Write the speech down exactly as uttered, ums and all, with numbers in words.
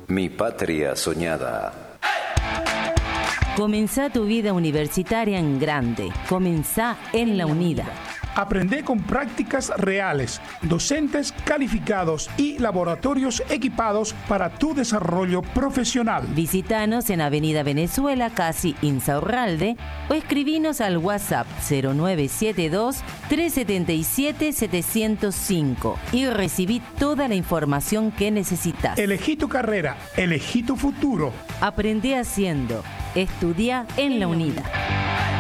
Mi patria soñada. Comenzá tu vida universitaria en grande. Comenzá en la UNIDA. Aprende con prácticas reales, docentes calificados y laboratorios equipados para tu desarrollo profesional. Visítanos en Avenida Venezuela, casi Insaurralde, o escribinos al WhatsApp cero nueve siete dos, tres siete siete, siete cero cinco y recibí toda la información que necesitas. Elegí tu carrera, elegí tu futuro. Aprende haciendo. Estudia en la UNIDA.